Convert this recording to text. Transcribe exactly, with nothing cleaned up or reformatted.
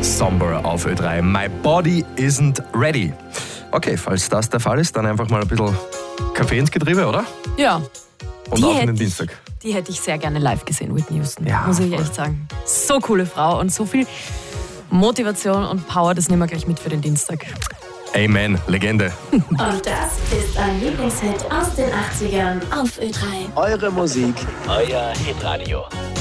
Somber auf Ö drei. My body isn't ready. Okay, falls das der Fall ist, dann einfach mal ein bisschen Kaffee ins Getriebe, oder? Ja. Und auf in den Dienstag. Die hätte ich sehr gerne live gesehen, Whitney Houston. Ja, muss ich voll. echt sagen. So coole Frau und so viel Motivation und Power, das nehmen wir gleich mit für den Dienstag. Amen, Legende. Und das ist ein Lieblingshit aus den achtzigern auf Ö drei. Eure Musik, Euer Hitradio.